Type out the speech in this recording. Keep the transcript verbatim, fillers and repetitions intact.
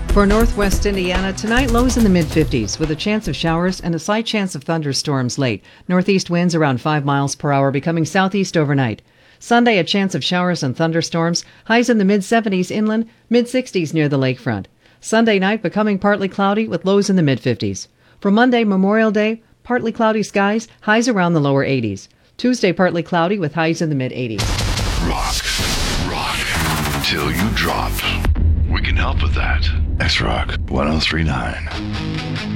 For northwest Indiana, tonight lows in the mid-fifties with a chance of showers and a slight chance of thunderstorms late. Northeast winds around five miles per hour, becoming southeast overnight. Sunday, a chance of showers and thunderstorms. Highs in the mid-seventies inland, mid-sixties near the lakefront. Sunday night, becoming partly cloudy with lows in the mid-fifties. For Monday, Memorial Day, partly cloudy skies, highs around the lower eighties. Tuesday, partly cloudy with highs in the mid-eighties. Rock, rock, till you drop. We can help with that. X-Rock one oh three point nine.